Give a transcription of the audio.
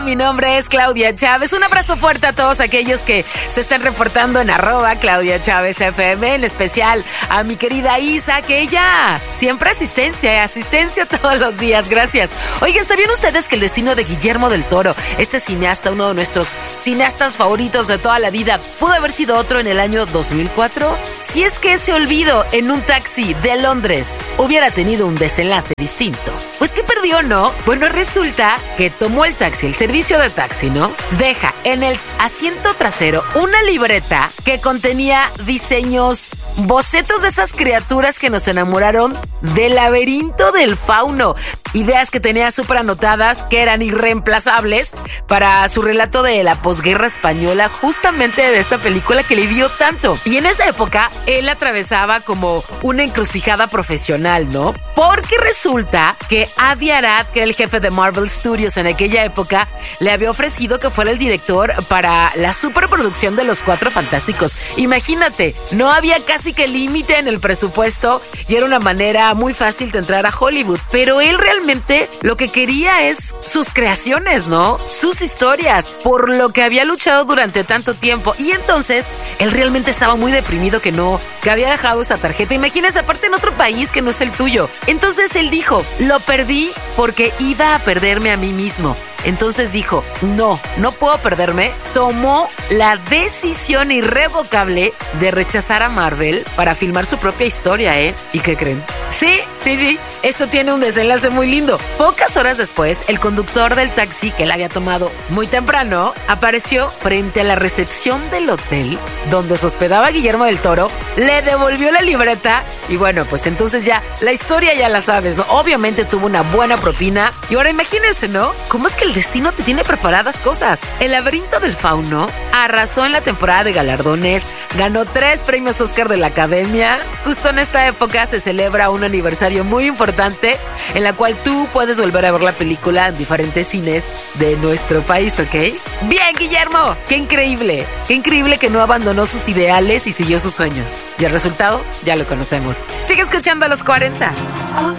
Mi nombre es Claudia Chávez. Un abrazo fuerte a todos aquellos que se están reportando en @ClaudiaChávezFM, en especial a mi querida Isa, que ella siempre asistencia todos los días. Gracias. Oigan, ¿sabían ustedes que el destino de Guillermo del Toro, este cineasta, uno de nuestros cineastas favoritos de toda la vida, pudo haber sido otro en el año 2004? Si es que ese olvido en un taxi de Londres hubiera tenido un desenlace distinto. Pues ¿qué perdió, no? Bueno, resulta que tomó el taxi, el servicio de taxi, ¿no? Deja en el asiento trasero una libreta que contenía diseños, bocetos de esas criaturas que nos enamoraron del laberinto del fauno. Ideas que tenía súper anotadas, que eran irreemplazables para su relato de la posguerra española, justamente de esta película que le dio tanto. Y en esa época, él atravesaba como una encrucijada profesional, ¿no? Porque resulta que Avi Arad, que era el jefe de Marvel Studios en aquella época, le había ofrecido que fuera el director para la superproducción de Los Cuatro Fantásticos. Imagínate, no había casi que límite en el presupuesto y era una manera muy fácil de entrar a Hollywood. Pero él realmente lo que quería es sus creaciones, ¿no? Sus historias, por lo que había luchado durante tanto tiempo. Y entonces, él realmente estaba muy deprimido que había dejado esa tarjeta. Imagínese, aparte en otro país que no es el tuyo. Entonces él dijo, lo perdí porque iba a perderme a mí mismo. Entonces dijo, no puedo perderme. Tomó la decisión irrevocable de rechazar a Marvel para filmar su propia historia, ¿eh? ¿Y qué creen? Sí, esto tiene un desenlace muy lindo. Pocas horas después, el conductor del taxi, que él había tomado muy temprano, apareció frente a la recepción del hotel donde se hospedaba Guillermo del Toro, le devolvió la libreta y bueno, pues entonces ya, la historia ya la sabes, ¿no? Obviamente tuvo una buena propina y ahora imagínense, ¿no? ¿Cómo es que el destino te tiene preparadas cosas? El laberinto del fauno arrasó en la temporada de galardones, ganó 3 premios Oscar de la Academia. Justo en esta época se celebra un aniversario muy importante en la cual tú puedes volver a ver la película en diferentes cines de nuestro país, ¿ok? Bien, Guillermo, qué increíble que no abandonó sus ideales y siguió sus sueños. Y el resultado ya lo conocemos. Sigue escuchando a los 40.